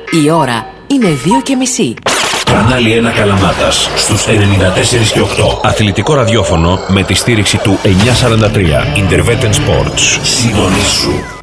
Η ώρα είναι 2:30. Κανάλι 1 Καλαμάτας στους 94 και 8. Αθλητικό ραδιόφωνο με τη στήριξη του 943. Interveten Sports. Συντονίσου.